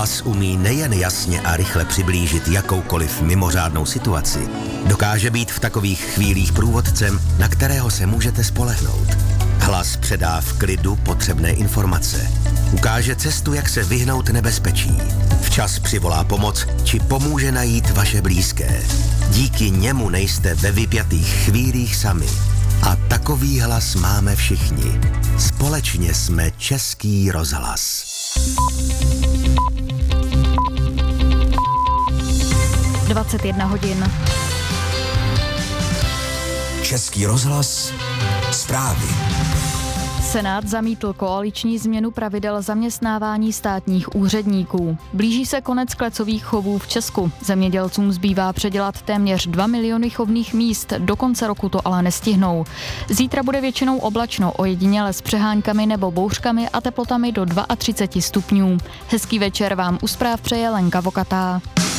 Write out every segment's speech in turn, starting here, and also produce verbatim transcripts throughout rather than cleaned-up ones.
Hlas umí nejen jasně a rychle přiblížit jakoukoliv mimořádnou situaci, dokáže být v takových chvílích průvodcem, na kterého se můžete spolehnout. Hlas předá v klidu potřebné informace. Ukáže cestu, jak se vyhnout nebezpečí. Včas přivolá pomoc, či pomůže najít vaše blízké. Díky němu nejste ve vypjatých chvílích sami. A takový hlas máme všichni. Společně jsme Český rozhlas. dvacet jedna hodin. Český rozhlas. Zprávy. Senát zamítl koaliční změnu pravidel zaměstnávání státních úředníků. Blíží se konec klecových chovů v Česku. Zemědělcům zbývá předělat téměř dva miliony chovných míst, do konce roku to ale nestihnou. Zítra bude většinou oblačno, ojediněle s přeháňkami nebo bouřkami a teplotami do třicet dva stupňů. Hezký večer vám u zpráv přeje Lenka Vokatá.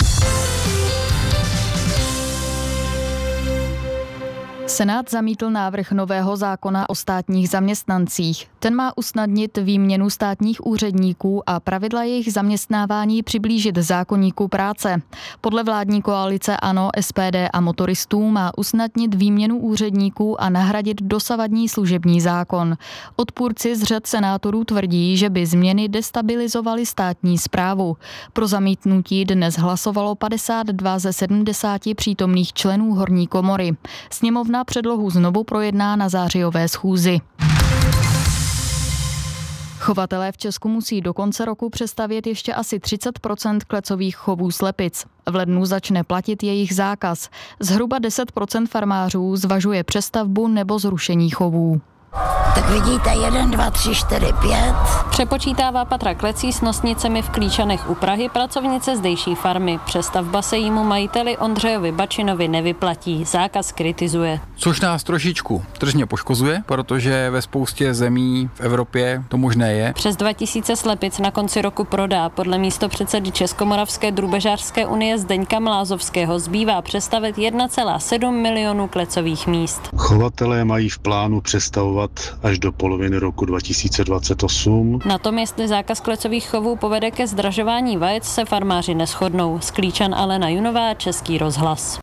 Senát zamítl návrh nového zákona o státních zaměstnancích. Ten má usnadnit výměnu státních úředníků a pravidla jejich zaměstnávání přiblížit zákoníku práce. Podle vládní koalice ANO, S P D a motoristů má usnadnit výměnu úředníků a nahradit dosavadní služební zákon. Odpůrci z řad senátorů tvrdí, že by změny destabilizovaly státní správu. Pro zamítnutí dnes hlasovalo padesát dva ze sedmdesáti přítomných členů horní komory. Sněmovna předlohu znovu projedná na zářijové schůzi. Chovatelé v Česku musí do konce roku přestavět ještě asi třicet procent klecových chovů slepic. V lednu začne platit jejich zákaz. Zhruba deset procent farmářů zvažuje přestavbu nebo zrušení chovů. Tak vidíte, jeden, dva, tři, čtyři, pět. Přepočítává Patra Klecí s nosnicemi v Klíčanech u Prahy, pracovnice zdejší farmy. Přestavba se jímu majiteli Ondřejovi Bačinovi nevyplatí. Zákaz kritizuje. Což nás trošičku tržně poškozuje, protože ve spoustě zemí v Evropě to možné je. Přes dva tisíce slepic na konci roku prodá. Podle místopředsedy Českomoravské drůbežářské unie Zdeňka Mlázovského zbývá přestavět jedna celá sedm milionů klecových míst. Chovatelé mají v plánu přestavovat až do poloviny roku dva tisíce dvacet osm. Na tom, jestli zákaz klecových chovů povede ke zdražování vajec, se farmáři neshodnou. Z Klíčan Alena Junová, Český rozhlas.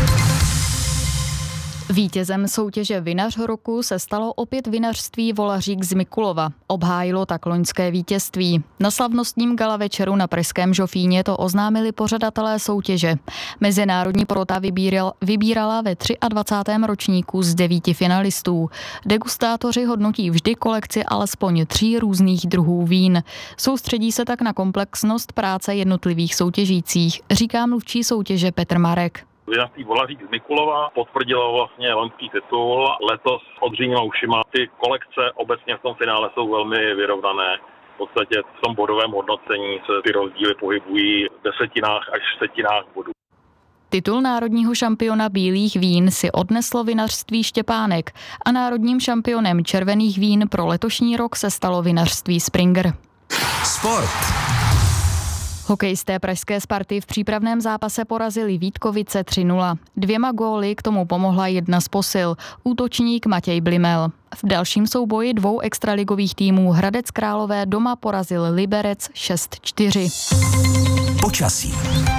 Vítězem soutěže Vinař roku se stalo opět vinařství Volařík z Mikulova. Obhájilo tak loňské vítězství. Na slavnostním gala večeru na pražském Žofíně to oznámili pořadatelé soutěže. Mezinárodní porota vybíral, vybírala ve dvacátém třetím ročníku z devíti finalistů. Degustátoři hodnotí vždy kolekci alespoň tří různých druhů vín. Soustředí se tak na komplexnost práce jednotlivých soutěžících, říká mluvčí soutěže Petr Marek. Vinařství Volařík z Mikulova potvrdilo vlastně loňský titul. Letos odřímila ušima. Ty kolekce obecně v tom finále jsou velmi vyrovnané. V podstatě v tom bodovém hodnocení se ty rozdíly pohybují v desetinách až setinách bodů. Titul národního šampiona bílých vín si odneslo vinařství Štěpánek a národním šampionem červených vín pro letošní rok se stalo vinařství Springer. Sport. Hokejisté pražské Sparty v přípravném zápase porazili Vítkovice tři nula. Dvěma góly k tomu pomohla jedna z posil, útočník Matěj Blimel. V dalším souboji dvou extraligových týmů Hradec Králové doma porazil Liberec šest čtyři. Počasí.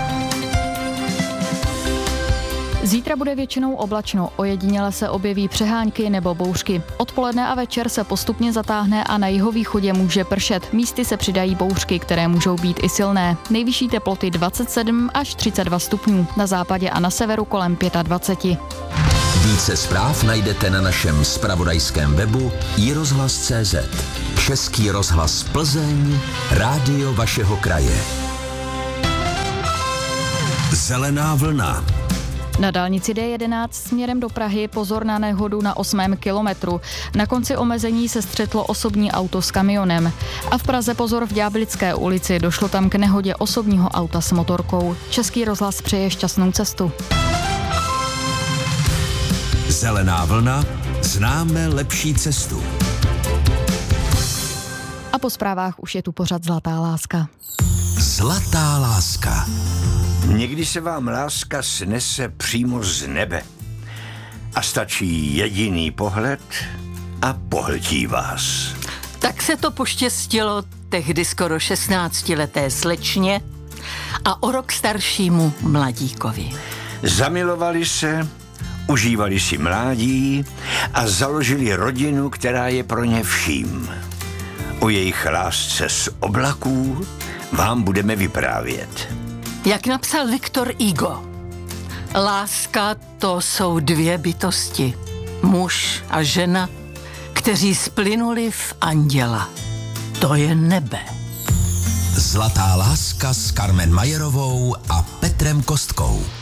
Zítra bude většinou oblačno, ojediněle se objeví přehánky nebo bouřky. Odpoledne a večer se postupně zatáhne a na jihovýchodě může pršet. Místy se přidají bouřky, které můžou být i silné. Nejvyšší teploty dvacet sedm až třicet dva stupňů, na západě a na severu kolem dvacet pět. Více zpráv najdete na našem zpravodajském webu i rozhlas tečka cé zet. Český rozhlas Plzeň, rádio vašeho kraje. Zelená vlna. Na dálnici D jedenáct směrem do Prahy pozor na nehodu na osmém kilometru. Na konci omezení se střetlo osobní auto s kamionem. A v Praze pozor v Ďáblické ulici, došlo tam k nehodě osobního auta s motorkou. Český rozhlas přeje šťastnou cestu. Zelená vlna, známe lepší cestu. A po zprávách už je tu pořad Zlatá láska. Zlatá láska. Někdy se vám láska snese přímo z nebe a stačí jediný pohled a pohltí vás. Tak se to poštěstilo tehdy skoro šestnáctileté slečně a o rok staršímu mladíkovi. Zamilovali se, užívali si mládí a založili rodinu, která je pro ně vším. O jejich lásce z oblaků vám budeme vyprávět. Jak napsal Victor Hugo, láska to jsou dvě bytosti, muž a žena, kteří splynuli v anděla. To je nebe. Zlatá láska s Carmen Majerovou a Petrem Kostkou.